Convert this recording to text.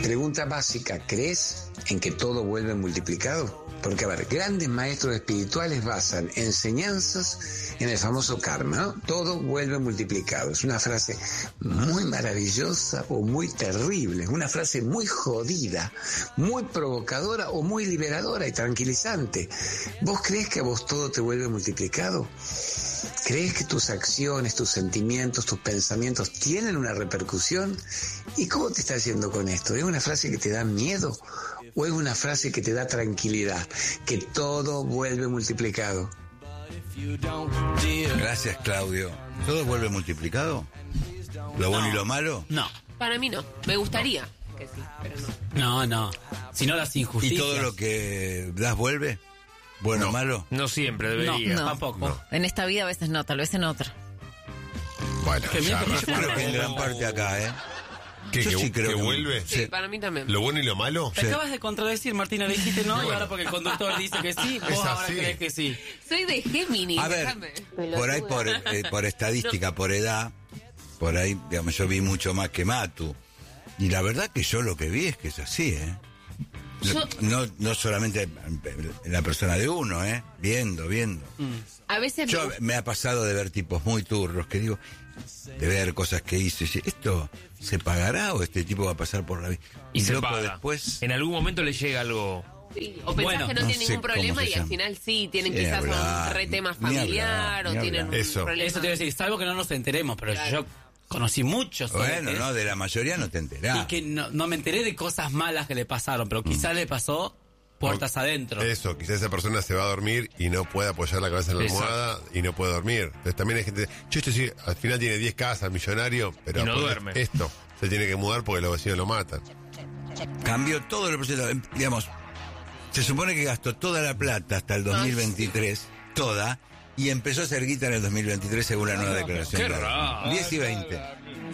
Pregunta básica, ¿crees en que todo vuelve multiplicado? Porque, a ver, grandes maestros espirituales basan enseñanzas en el famoso karma, ¿no? Todo vuelve multiplicado. Es una frase muy maravillosa o muy terrible, es una frase muy jodida, muy provocadora o muy liberadora y tranquilizante. ¿Vos crees que a vos todo te vuelve multiplicado? ¿Crees que tus acciones, tus sentimientos, tus pensamientos tienen una repercusión? ¿Y cómo te estás yendo con esto? ¿Es una frase que te da miedo o es una frase que te da tranquilidad? Que todo vuelve multiplicado. Gracias, Claudio. ¿Todo vuelve multiplicado? ¿Lo bueno y lo malo? No. Para mí no. Me gustaría que sí, pero no. No. Si no, las injusticias. ¿Y todo lo que das vuelve? ¿Bueno o malo? No siempre debería. No. Tampoco. No. En esta vida a veces no, tal vez en otra. Bueno, Que ya, bien, Yo creo que en gran parte acá, ¿eh? ¿Qué, Yo que, sí creo que que- vuelve? Sí, para mí también. ¿Lo bueno y lo malo? Te acabas de contradecir, Martina, le dijiste no, y ahora porque el conductor dice que sí, vos Es ahora así. crees que sí. Soy de Géminis, A ver, déjame. por ahí por estadística, por edad, por ahí, digamos, yo vi mucho más que Matu. Y la verdad que yo lo que vi es que es así, ¿eh? No solamente en la persona de uno, ¿eh? Viendo. A veces Yo me ha pasado de ver tipos muy turros que digo, de ver cosas que hice, ¿esto se pagará o este tipo va a pasar por la vida? Y se loco, paga. después... En algún momento le llega algo. sí, o pensás Bueno, que no no tienen sé ningún cómo problema se y al llama. final sí, tienen Ni quizás hablar, un re tema ni familiar hablar, ni o tienen un hablar. Eso. problema. Eso te iba a decir, salvo que no nos enteremos, pero yo conocí muchos Bueno, soletes no, de la mayoría no te enterás. y que no me enteré de cosas malas que le pasaron, pero quizás le pasó puertas adentro. Eso, quizás esa persona se va a dormir y no puede apoyar la cabeza en la Exacto. almohada y no puede dormir. Entonces también hay gente, esto sí, al final tiene 10 casas, millonario, pero Y no por duerme. esto se tiene que mudar porque los vecinos lo matan. Cambió todo el proceso. Digamos, se supone que gastó toda la plata hasta el 2023, toda, y empezó a hacer guita en el 2023 según la nueva declaración. Qué raro. 10 y 20.